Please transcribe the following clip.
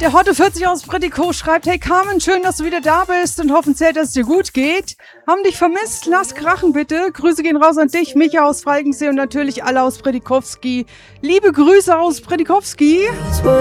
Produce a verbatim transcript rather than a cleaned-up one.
Der Hotto vierzig aus Bretikow schreibt: Hey Carmen, schön, dass du wieder da bist und hoffen sehr, dass es dir gut geht. Haben dich vermisst? Lass krachen bitte. Grüße gehen raus an dich, Micha aus Falkensee und natürlich alle aus Bredikowski. Liebe Grüße aus Bredikowski.